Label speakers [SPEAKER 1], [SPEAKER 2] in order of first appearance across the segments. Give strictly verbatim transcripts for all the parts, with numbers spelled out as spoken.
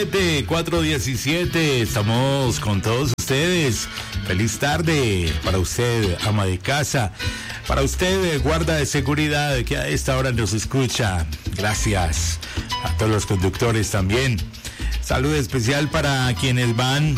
[SPEAKER 1] diecisiete, cuatro diecisiete, estamos con todos ustedes. Feliz tarde para usted, ama de casa, para usted, guarda de seguridad que a esta hora nos escucha. Gracias a todos los conductores también. Saludo especial para quienes van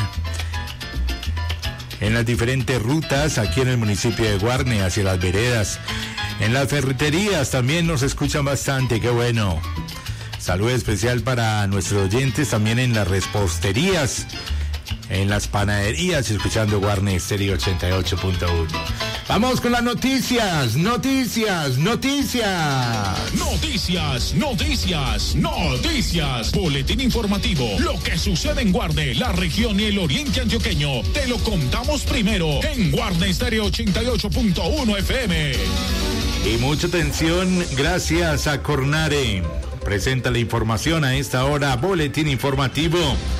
[SPEAKER 1] en las diferentes rutas aquí en el municipio de Guarne, hacia las veredas. En las ferreterías también nos escuchan bastante, qué bueno. Saludo especial para nuestros oyentes también en las reposterías, en las panaderías, escuchando Guarne Estéreo ochenta y ocho punto uno. Vamos con las noticias, noticias, noticias.
[SPEAKER 2] Noticias, noticias, noticias. Boletín informativo. Lo que sucede en Guarne, la región y el oriente antioqueño. Te lo contamos primero en Guarne Estéreo ochenta y ocho punto uno F M.
[SPEAKER 1] Y mucha atención, gracias a Cornare. Presenta la información a esta hora, boletín informativo.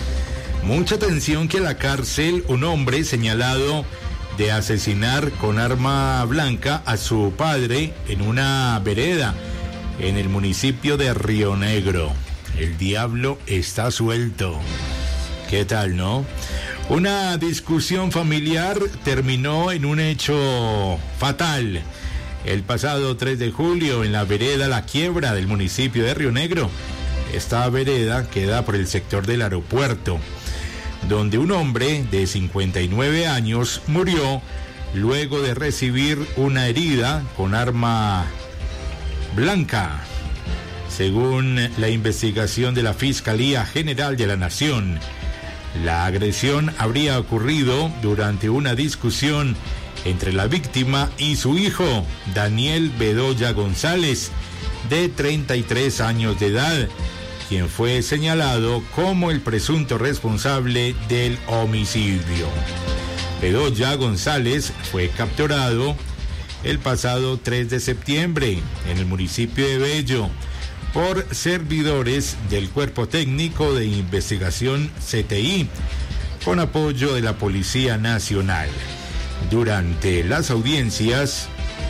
[SPEAKER 1] Mucha atención que a la cárcel un hombre señalado de asesinar con arma blanca a su padre en una vereda en el municipio de Río Negro. El diablo está suelto. ¿Qué tal, no? Una discusión familiar terminó en un hecho fatal. El pasado tres de julio en la vereda La Quiebra del municipio de Río Negro. Esta vereda queda por el sector del aeropuerto, donde un hombre de cincuenta y nueve años murió luego de recibir una herida con arma blanca. Según la investigación de la Fiscalía General de la Nación, la agresión habría ocurrido durante una discusión entre la víctima y su hijo, Daniel Bedoya González, de treinta y tres años de edad, quien fue señalado como el presunto responsable del homicidio. Bedoya González fue capturado el pasado tres de septiembre en el municipio de Bello por servidores del Cuerpo Técnico de Investigación C T I con apoyo de la Policía Nacional. Durante las audiencias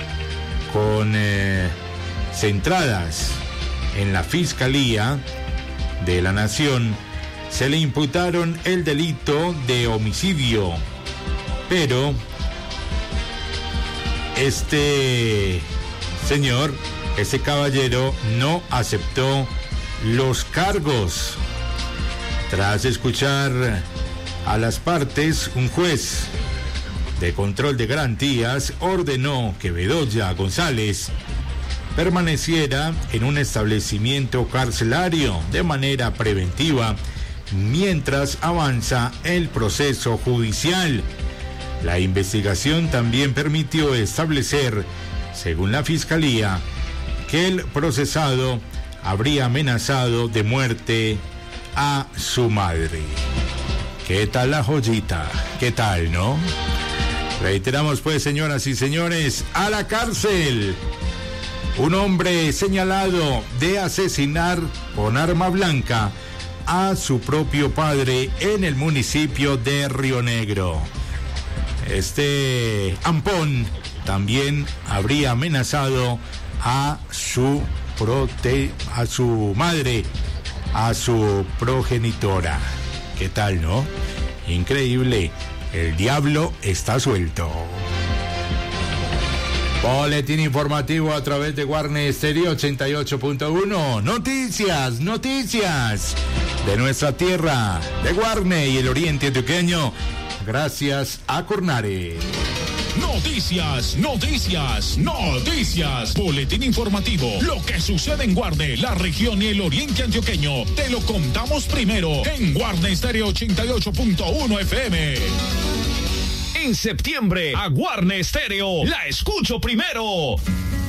[SPEAKER 1] con eh, centradas en la Fiscalía de la Nación, se le imputaron el delito de homicidio, pero este señor, este caballero, no aceptó los cargos. Tras escuchar a las partes, un juez de control de garantías ordenó que Bedoya González permaneciera en un establecimiento carcelario de manera preventiva mientras avanza el proceso judicial. La investigación también permitió establecer, según la Fiscalía, que el procesado habría amenazado de muerte a su madre. ¿Qué tal la joyita? ¿Qué tal, no? Reiteramos pues, señoras y señores, a la cárcel un hombre señalado de asesinar con arma blanca a su propio padre en el municipio de Río Negro. Este ampón también habría amenazado a su prote- a su madre, a su progenitora. ¿Qué tal, no? Increíble. El diablo está suelto. Boletín informativo a través de Guarne Estéreo ochenta y ocho punto uno. Noticias, noticias de nuestra tierra, de Guarne y el oriente antioqueño. Gracias a Cornare.
[SPEAKER 2] Noticias, noticias, noticias. Boletín informativo. Lo que sucede en Guarne, la región y el oriente antioqueño. Te lo contamos primero en Guarne Estéreo ochenta y ocho punto uno F M. En septiembre, a Guarne Estéreo la escucho primero.